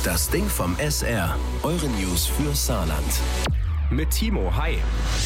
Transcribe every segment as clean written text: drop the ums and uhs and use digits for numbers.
Das Ding vom SR. Eure News für Saarland. Mit Timo, hi.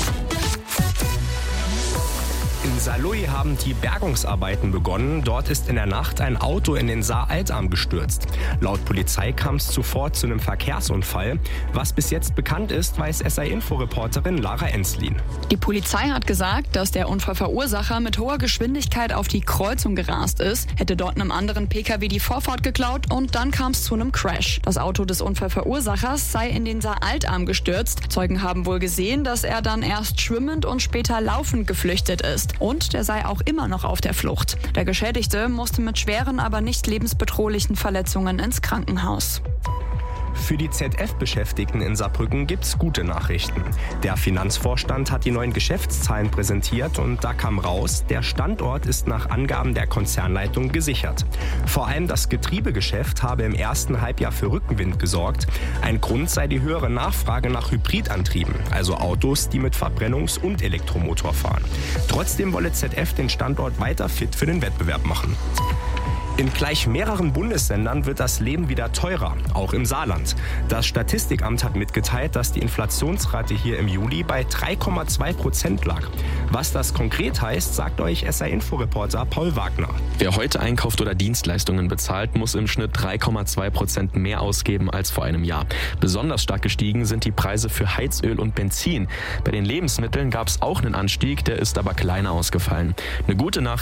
In Saarlouis haben die Bergungsarbeiten begonnen. Dort ist in der Nacht ein Auto in den Saar-Altarm gestürzt. Laut Polizei kam es zuvor zu einem Verkehrsunfall. Was bis jetzt bekannt ist, weiß SR-Info-Reporterin Lara Enslin. Die Polizei hat gesagt, dass der Unfallverursacher mit hoher Geschwindigkeit auf die Kreuzung gerast ist, hätte dort einem anderen Pkw die Vorfahrt geklaut und dann kam es zu einem Crash. Das Auto des Unfallverursachers sei in den Saar-Altarm gestürzt. Zeugen haben wohl gesehen, dass er dann erst schwimmend und später laufend geflüchtet ist. Und der sei auch immer noch auf der Flucht. Der Geschädigte musste mit schweren, aber nicht lebensbedrohlichen Verletzungen ins Krankenhaus. Für die ZF-Beschäftigten in Saarbrücken gibt's gute Nachrichten. Der Finanzvorstand hat die neuen Geschäftszahlen präsentiert und da kam raus, der Standort ist nach Angaben der Konzernleitung gesichert. Vor allem das Getriebegeschäft habe im ersten Halbjahr für Rückenwind gesorgt. Ein Grund sei die höhere Nachfrage nach Hybridantrieben, also Autos, die mit Verbrennungs- und Elektromotor fahren. Trotzdem wolle ZF den Standort weiter fit für den Wettbewerb machen. In gleich mehreren Bundesländern wird das Leben wieder teurer, auch im Saarland. Das Statistikamt hat mitgeteilt, dass die Inflationsrate hier im Juli bei 3,2% lag. Was das konkret heißt, sagt euch SR-Info-Reporter Paul Wagner. Wer heute einkauft oder Dienstleistungen bezahlt, muss im Schnitt 3,2% mehr ausgeben als vor einem Jahr. Besonders stark gestiegen sind die Preise für Heizöl und Benzin. Bei den Lebensmitteln gab es auch einen Anstieg, der ist aber kleiner ausgefallen. Eine gute Nachricht